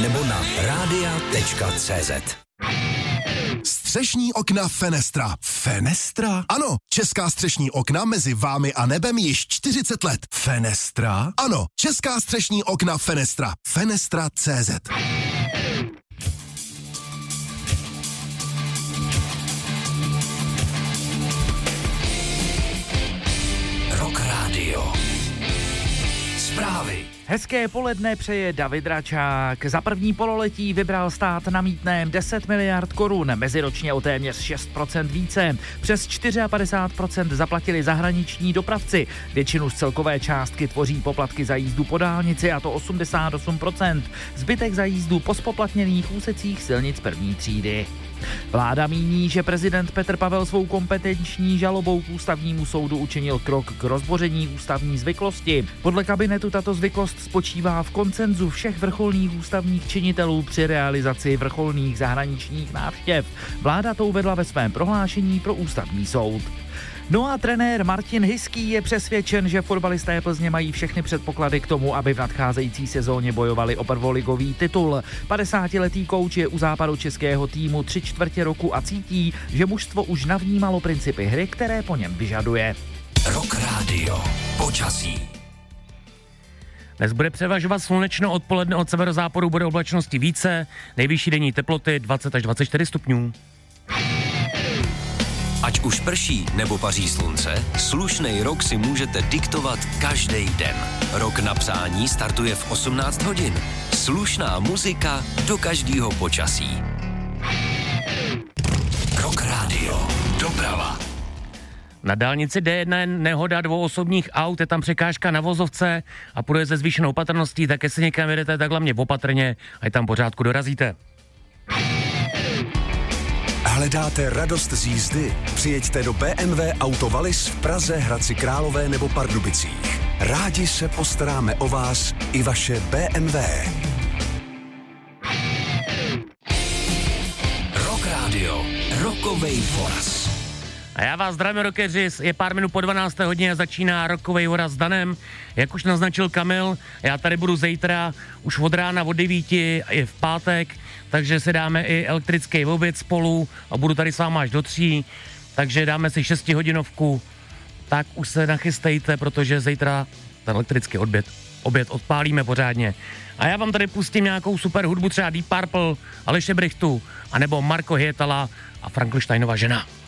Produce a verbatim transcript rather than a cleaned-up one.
nebo na radia tečka cé zet. Střešní okna Fenestra. Fenestra? Ano, česká střešní okna mezi vámi a nebem již čtyřicet let. Fenestra? Ano, česká střešní okna Fenestra. Fenestra tečka cé zet. Rock Radio. Zprávy. Hezké poledne přeje David Račák. Za první pololetí vybral stát na mýtném deset miliard korun, meziročně o téměř šest procent více. Přes padesát čtyři procent zaplatili zahraniční dopravci. Většinu z celkové částky tvoří poplatky za jízdu po dálnici, a to osmdesát osm procent. Zbytek za jízdu po spoplatněných úsecích silnic první třídy. Vláda míní, že prezident Petr Pavel svou kompetenční žalobou k ústavnímu soudu učinil krok k rozboření ústavní zvyklosti. Podle kabinetu tato zvyklost spočívá v konsenzu všech vrcholných ústavních činitelů při realizaci vrcholných zahraničních návštěv. Vláda to uvedla ve svém prohlášení pro ústavní soud. No a trenér Martin Hiský je přesvědčen, že fotbalisté Plzně mají všechny předpoklady k tomu, aby v nadcházející sezóně bojovali o prvoligový titul. padesátiletý kouč je u západu českého týmu tři čtvrtě roku a cítí, že mužstvo už navnímalo principy hry, které po něm vyžaduje. Rock Radio. Počasí. Dnes bude převažovat slunečno, odpoledne od severozápadu bude oblačnosti více, nejvyšší denní teploty dvacet až dvacet čtyři stupňů. Ať už prší nebo paří slunce, slušnej rok si můžete diktovat každý den. Rok na přání startuje v osmnáct hodin. Slušná muzika do každého počasí. Rock Radio. Doprava. Na dálnici D jedna je nehoda dvou osobních aut, je tam překážka na vozovce a půjde se zvýšenou patrností, tak jestli někam jedete, tak hlavně opatrně, ať tam pořádku dorazíte. Hledáte radost z jízdy? Přijeďte do bé em vé Auto Wallis v Praze, Hradci Králové nebo Pardubicích. Rádi se postaráme o vás i vaše bé em vé. Rock Radio. Rockovej voraz. A já vás zdravím, rockeři, je pár minut po dvanácté hodině a začíná Rockovej voraz s Danem. Jak už naznačil Kamil, já tady budu zítra už od rána od devíti, je v pátek, takže si dáme i elektrický oběd spolu a budu tady s váma až do tří, takže dáme si šestihodinovku, tak už se nachystejte, protože zítra ten elektrický oběd, oběd odpálíme pořádně. A já vám tady pustím nějakou super hudbu, třeba Deep Purple, Aleše Brichtu, anebo Marko Hyetala a Frankensteinova žena.